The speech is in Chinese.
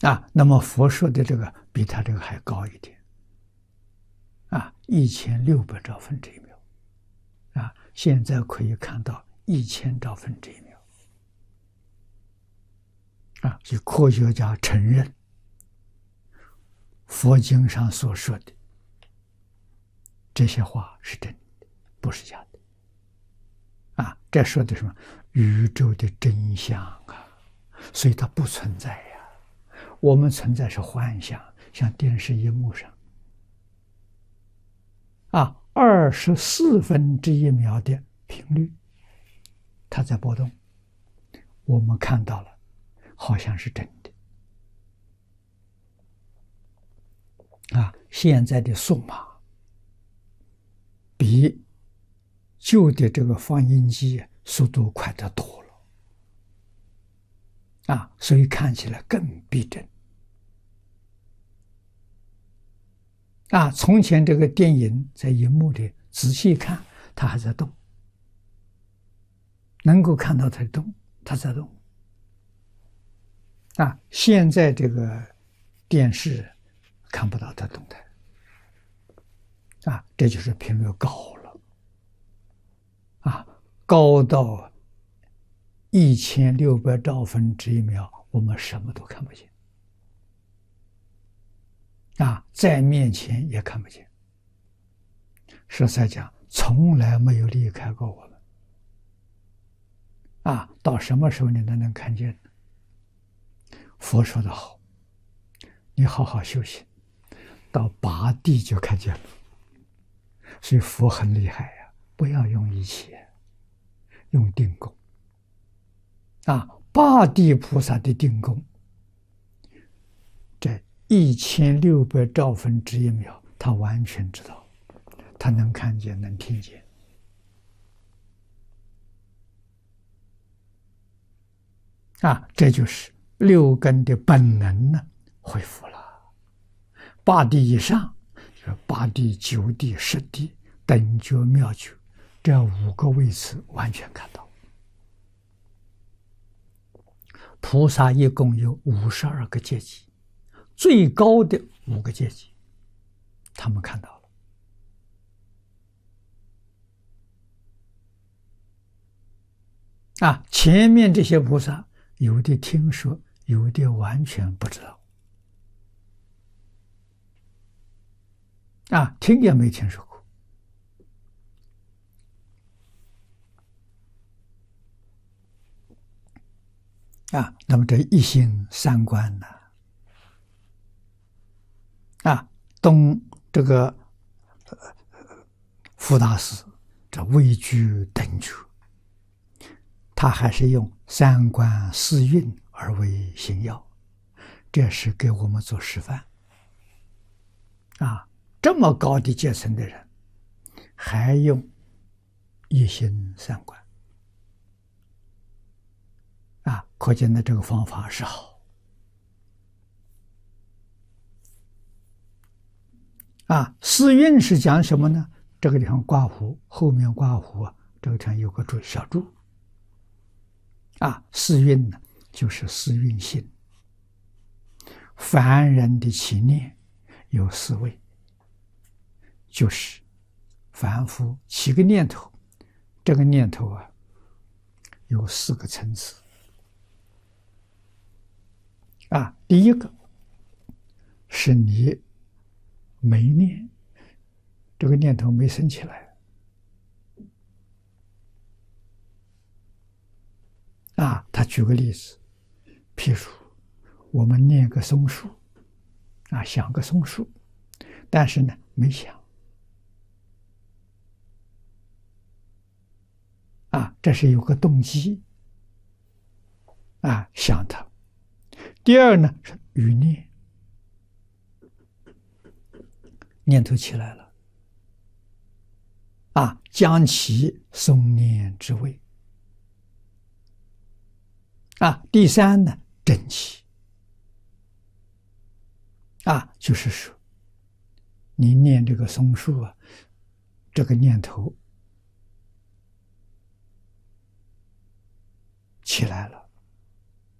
那么佛说的这个比他这个还高一点，1600兆分之一秒现在可以看到1000兆分之一秒所以科学家承认佛经上所说的这些话是真的，不是假的这说的什么宇宙的真相所以它不存在呀，我们存在是幻想，像电视荧幕上24分之一秒的频率，它在波动，我们看到了，好像是真的现在的数码比旧的这个放映机速度快得多了所以看起来更逼真从前这个电影在荧幕里仔细看，它还在动，能够看到它动，它在动现在这个电视看不到它动态这就是频率高了高到1600兆分之一秒，我们什么都看不见在面前也看不见，实在讲从来没有离开过我们到什么时候你才能看见呢？佛说的好，你好好修行，到拔地就看见了。所以佛很厉害呀，不要用仪器，用定功八地菩萨的定功，这1600兆分之一秒，他完全知道，他能看见，能听见这就是六根的本能呢恢复了。八地以上，就是八地、九地、十地、等觉、妙觉，这5个位次完全看到。菩萨一共有52个阶级，最高的5个阶级，他们看到了。前面这些菩萨，有的听说，有的完全不知道。听也没听说过。那么这一心三观呢？东这个福大师这位居等觉，他还是用三观四蕴而为心要，这是给我们做示范。这么高的阶层的人，还用一心三观。可见的这个方法是好。四蕴是讲什么呢？这个地方刮胡，后面刮胡这个地方有个注小注。四蕴呢，就是四蕴心。凡人的起念有4位，就是凡夫起个念头，这个念头有4个层次。第一个是你没念，这个念头没生起来。他举个例子，譬如我们念个松树，想个松树，但是呢没想。这是有个动机想它。第二呢是余念，念头起来了将其松念之谓。第三呢真气就是说你念这个松树这个念头起来了